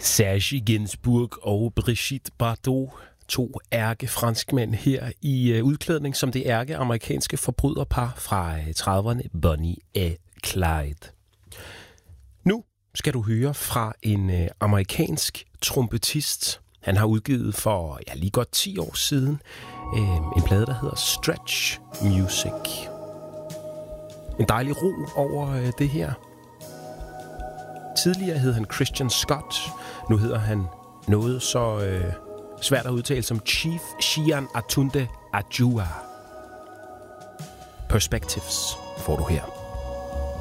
Serge Gainsbourg og Brigitte Bardot, to ærkefranskmænd her i udklædning som det ærkeamerikanske forbryderpar fra 30'erne, Bonnie og Clyde. Nu skal du høre fra en amerikansk trompetist. Han har udgivet for lige godt 10 år siden en plade, der hedder Stretch Music. En dejlig ro over det her. Tidligere hed han Christian Scott. Nu hedder han noget så svært at udtale som Chief Shian Atunde Adjua. Perspectives får du her.